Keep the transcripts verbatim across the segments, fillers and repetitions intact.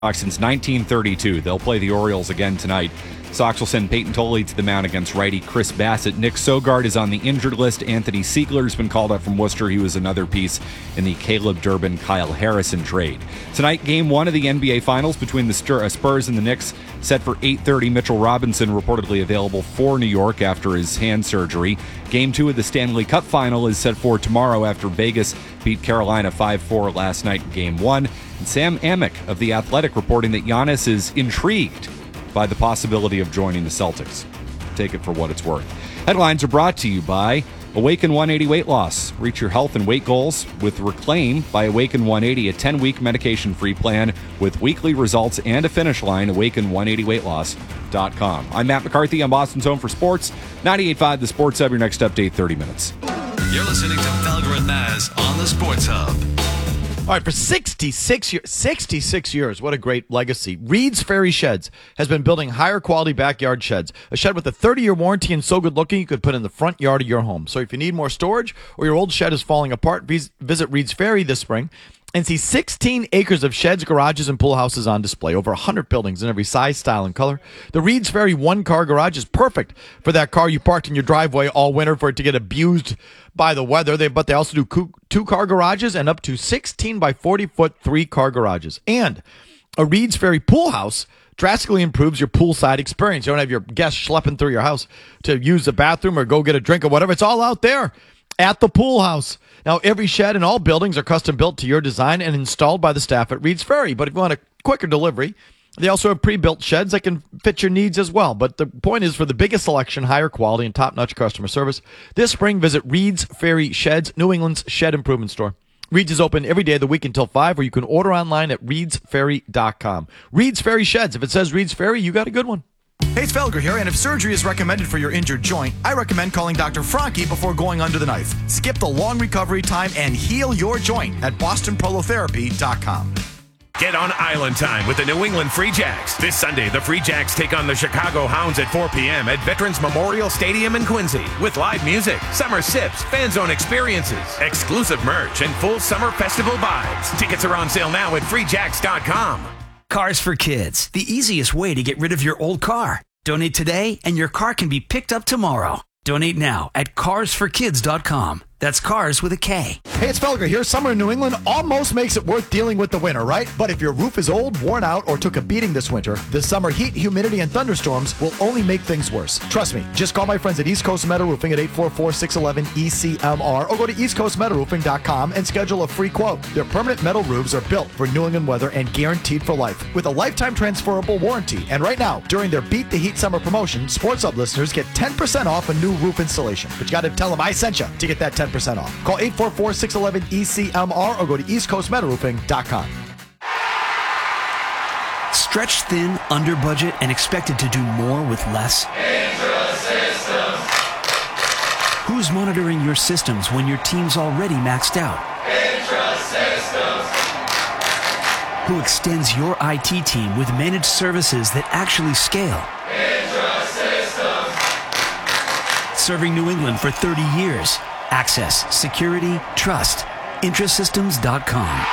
since nineteen thirty-two. They'll play the Orioles again tonight. Sox will send Peyton Tolley to the mound against righty Chris Bassett. Nick Sogard is on the injured list. Anthony Siegler's been called up from Worcester. He was another piece in the Caleb Durbin, Kyle Harrison trade. Tonight, game one of the N B A Finals between the Spurs and the Knicks, set for eight thirty. Mitchell Robinson reportedly available for New York after his hand surgery. Game two of the Stanley Cup Final is set for tomorrow after Vegas beat Carolina five four last night in game one. And Sam Amick of The Athletic reporting that Giannis is intrigued by the possibility of joining the Celtics. Take it for what it's worth. Headlines are brought to you by Awaken one eighty Weight Loss. Reach your health and weight goals with Reclaim by Awaken one eighty, a ten-week medication-free plan with weekly results and a finish line. awaken one eighty weight loss dot com. I'm Matt McCarthy. I'm Boston's Home for Sports. ninety-eight point five The Sports Hub, your next update, thirty minutes. You're listening to Felger and Maz on the Sports Hub. All right, for sixty-six years, sixty-six years, what a great legacy. Reed's Ferry Sheds has been building higher quality backyard sheds. A shed with a thirty-year warranty and so good looking you could put in the front yard of your home. So if you need more storage or your old shed is falling apart, visit Reed's Ferry this spring and see sixteen acres of sheds, garages, and pool houses on display. Over one hundred buildings in every size, style, and color. The Reed's Ferry one-car garage is perfect for that car you parked in your driveway all winter for it to get abused by the weather. They, but they also do two-car garages and up to sixteen by forty-foot three-car garages. And a Reed's Ferry pool house drastically improves your poolside experience. You don't have your guests schlepping through your house to use the bathroom or go get a drink or whatever. It's all out there at the pool house. Now, every shed in all buildings are custom built to your design and installed by the staff at Reed's Ferry. But if you want a quicker delivery, they also have pre-built sheds that can fit your needs as well. But the point is, for the biggest selection, higher quality, and top-notch customer service, this spring visit Reed's Ferry Sheds, New England's shed improvement store. Reed's is open every day of the week until five, or you can order online at reeds ferry dot com. Reed's Ferry Sheds. If it says Reed's Ferry, you got a good one. Hey, it's Felger here, and if surgery is recommended for your injured joint, I recommend calling Doctor Franke before going under the knife. Skip the long recovery time and heal your joint at boston prolotherapy dot com. Get on Island Time with the New England Free Jacks. This Sunday, the Free Jacks take on the Chicago Hounds at four p.m. at Veterans Memorial Stadium in Quincy. With live music, summer sips, fan zone experiences, exclusive merch, and full summer festival vibes. Tickets are on sale now at free jacks dot com. Cars for Kids, the easiest way to get rid of your old car. Donate today and your car can be picked up tomorrow. Donate now at cars for kids dot com. That's cars with a K. Hey, it's Felger here. Summer in New England almost makes it worth dealing with the winter, right? But if your roof is old, worn out, or took a beating this winter, the summer heat, humidity, and thunderstorms will only make things worse. Trust me. Just call my friends at East Coast Metal Roofing at eight four four, six one one, E C M R or go to east coast metal roofing dot com and schedule a free quote. Their permanent metal roofs are built for New England weather and guaranteed for life with a lifetime transferable warranty. And right now, during their Beat the Heat summer promotion, Sports Hub listeners get ten percent off a new roof installation. But you got to tell them I sent you to get that ten percent off. Call eight four four, six one one, E C M R or go to east coast metal roofing dot com. Stretched thin, under budget, and expected to do more with less? Intra-Systems. Who's monitoring your systems when your team's already maxed out? Intra-Systems. Who extends your I T team with managed services that actually scale? Intra-Systems. Serving New England for thirty years. Access, security, trust. Intrasystems dot com.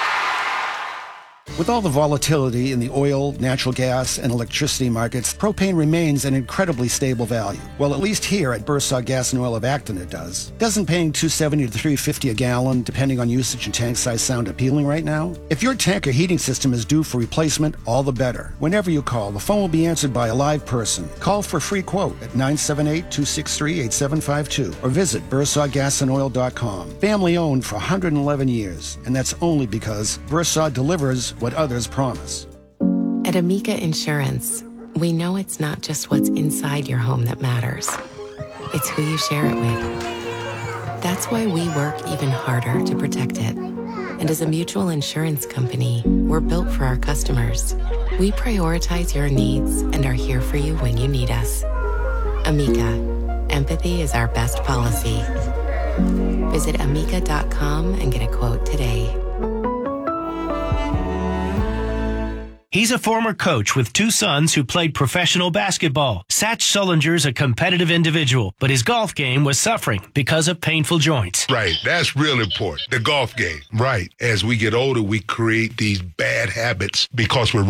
With all the volatility in the oil, natural gas, and electricity markets, propane remains an incredibly stable value. Well, at least here at Bursaw Gas and Oil of Acton it does. Doesn't paying two seventy to three fifty a gallon, depending on usage and tank size, sound appealing right now? If your tank or heating system is due for replacement, all the better. Whenever you call, the phone will be answered by a live person. Call for a free quote at nine seven eight, two six three, eight seven five two or visit bursaw gas and oil dot com. Family owned for one hundred eleven years, and that's only because Bursaw delivers what others promise. At Amica Insurance, we know it's not just what's inside your home that matters. It's who you share it with. That's why we work even harder to protect it. And as a mutual insurance company, we're built for our customers. We prioritize your needs and are here for you when you need us. Amica, empathy is our best policy. Visit amica dot com and get a quote today. He's a former coach with two sons who played professional basketball. Satch Sullinger's a competitive individual, but his golf game was suffering because of painful joints. Right. That's real important. The golf game. Right. As we get older, we create these bad habits because we're